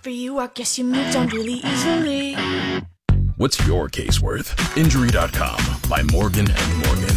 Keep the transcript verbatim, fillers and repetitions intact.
for you, I guess you moved on really easily. What's your case worth? Injury dot com by Morgan and Morgan.